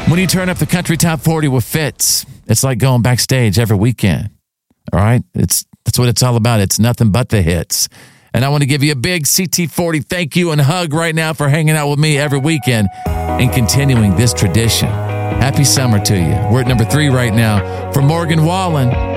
When you turn up the Country Top 40 with Fitz, it's like going backstage every weekend. All right? That's what it's all about. It's nothing but the hits. And I want to give you a big CT40 thank you and hug right now for hanging out with me every weekend and continuing this tradition. Happy summer to you. We're at number 3 right now for Morgan Wallen.